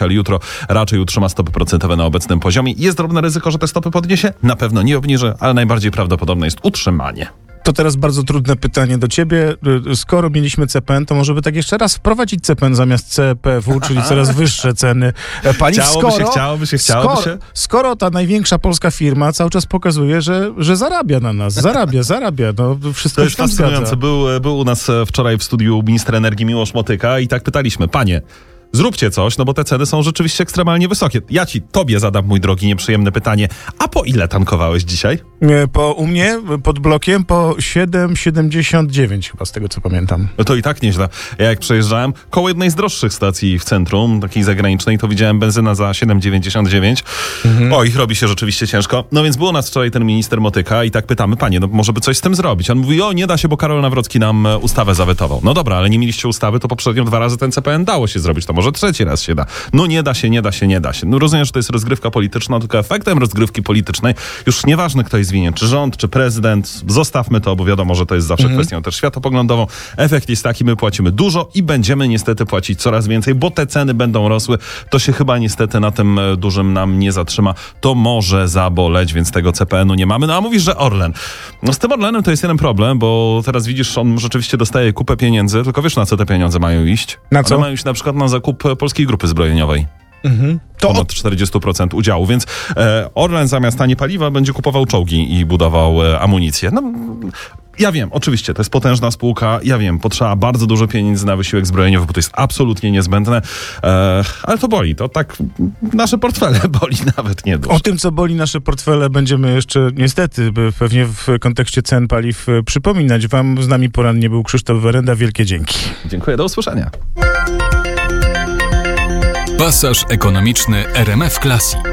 podnieść, ale jutro raczej utrzyma stopy procentowe na obecnym poziomie. Jest drobne ryzyko, że te stopy podniesie? Na pewno nie obniży, ale najbardziej prawdopodobne jest utrzymanie. To teraz bardzo trudne pytanie do ciebie. Skoro mieliśmy CPN, to może by tak jeszcze raz wprowadzić CPN zamiast CPW, czyli coraz wyższe ceny paliw. Chciałoby się. Skoro ta największa polska firma cały czas pokazuje, że zarabia na nas. Zarabia. No, wszystko to jest się tam fascynujące. zgadza. Był u nas wczoraj w studiu minister energii Miłosz Motyka i tak pytaliśmy, panie, zróbcie coś, no bo te ceny są rzeczywiście ekstremalnie wysokie. Tobie zadam, mój drogi, nieprzyjemne pytanie. A po ile tankowałeś dzisiaj? U mnie pod blokiem po 7,79 chyba, z tego co pamiętam. No to i tak nieźle. Ja jak przejeżdżałem koło jednej z droższych stacji w centrum, takiej zagranicznej, to widziałem benzyna za 7,99. Oj, robi się rzeczywiście ciężko. No więc był u nas wczoraj ten minister Motyka i tak pytamy, panie, no może by coś z tym zrobić. On mówi, nie da się, bo Karol Nawrocki nam ustawę zawetował. No dobra, ale nie mieliście ustawy, to poprzednio 2 razy ten CPN dało się zrobić, to może 3. raz się da. No nie da się. No rozumiem, że to jest rozgrywka polityczna, tylko efektem rozgrywki politycznej, już nieważne kto jest winien, czy rząd, czy prezydent, zostawmy to, bo wiadomo, że to jest zawsze kwestią też światopoglądową. Efekt jest taki, my płacimy dużo i będziemy niestety płacić coraz więcej, bo te ceny będą rosły. To się chyba niestety na tym dużym nam nie zatrzyma. To może zaboleć, więc tego CPN-u nie mamy. No a mówisz, że Orlen. No z tym Orlenem to jest jeden problem, bo teraz widzisz, on rzeczywiście dostaje kupę pieniędzy, tylko wiesz, na co te pieniądze mają iść? Na co? One mają iść na przykład na zakup Polskiej Grupy Zbrojeniowej. Ponad 40% udziału, więc Orlen zamiast taniej paliwa będzie kupował czołgi i budował amunicję. No, ja wiem, oczywiście, to jest potężna spółka, ja wiem, potrzeba bardzo dużo pieniędzy na wysiłek zbrojeniowy, bo to jest absolutnie niezbędne, ale to boli, to tak nasze portfele boli nawet nie dużo. O tym, co boli nasze portfele, będziemy jeszcze niestety pewnie w kontekście cen paliw przypominać wam. Z nami porannie był Krzysztof Werenda, wielkie dzięki. Dziękuję, do usłyszenia. Pasaż ekonomiczny RMF Classic.